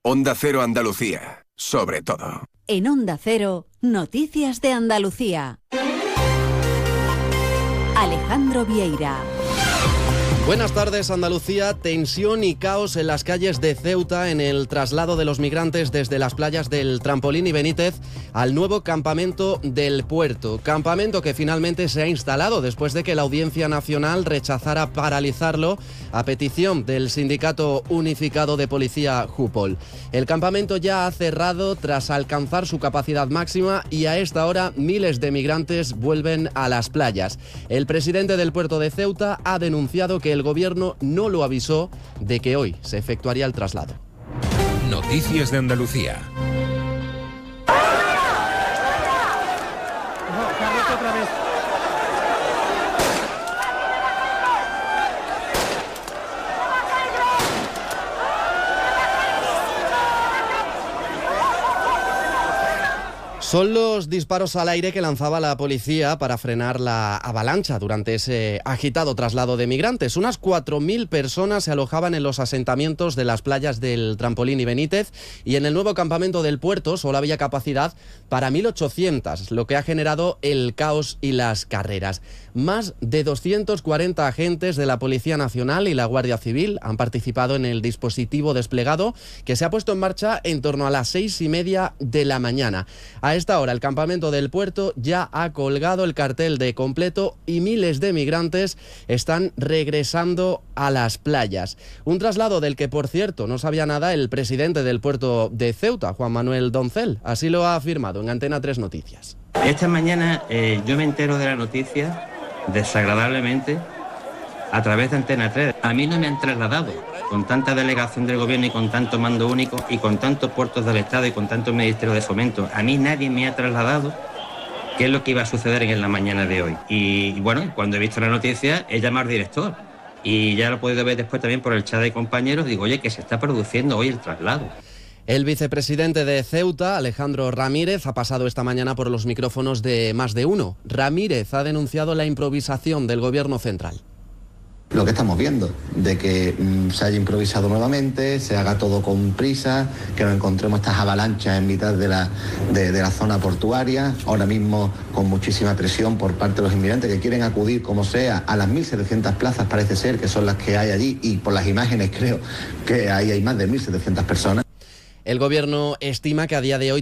Onda Cero Andalucía, sobre todo. En Onda Cero, Noticias de Andalucía. Alejandro Vieira. Buenas tardes, Andalucía. Tensión y caos en las calles de Ceuta en el traslado de los migrantes desde las playas del Trampolín y Benítez al nuevo campamento del puerto. Campamento que finalmente se ha instalado después de que la Audiencia Nacional rechazara paralizarlo a petición del Sindicato Unificado de Policía Jupol. El campamento ya ha cerrado tras alcanzar su capacidad máxima y a esta hora miles de migrantes vuelven a las playas. El presidente del puerto de Ceuta ha denunciado que el gobierno no lo avisó de que hoy se efectuaría el traslado. Noticias de Andalucía. Son los disparos al aire que lanzaba la policía para frenar la avalancha durante ese agitado traslado de migrantes. Unas 4.000 personas se alojaban en los asentamientos de las playas del Trampolín y Benítez y en el nuevo campamento del puerto solo había capacidad para 1.800, lo que ha generado el caos y las carreras. Más de 240 agentes de la Policía Nacional y la Guardia Civil han participado en el dispositivo desplegado que se ha puesto en marcha en torno a las 6:30 de la mañana. A esta hora el campamento del puerto ya ha colgado el cartel de completo y miles de migrantes están regresando a las playas. Un traslado del que, por cierto, no sabía nada el presidente del puerto de Ceuta, Juan Manuel Doncel. Así lo ha afirmado en Antena 3 Noticias. Esta mañana yo me entero de la noticia desagradablemente a través de Antena 3. A mí no me han trasladado con tanta delegación del gobierno y con tanto mando único y con tantos puertos del Estado y con tantos ministerios de fomento. A mí nadie me ha trasladado qué es lo que iba a suceder en la mañana de hoy. Y bueno, cuando he visto la noticia he llamado al director y ya lo he podido ver después también por el chat de compañeros. Digo, oye, que se está produciendo hoy el traslado. El vicepresidente de Ceuta, Alejandro Ramírez, ha pasado esta mañana por los micrófonos de Más de Uno. Ramírez ha denunciado la improvisación del gobierno central. Lo que estamos viendo, de que se haya improvisado nuevamente, se haga todo con prisa, que nos encontremos estas avalanchas en mitad de la zona portuaria, ahora mismo con muchísima presión por parte de los inmigrantes que quieren acudir como sea a las 1.700 plazas, parece ser que son las que hay allí, y por las imágenes creo que ahí hay más de 1.700 personas. El gobierno estima que a día de hoy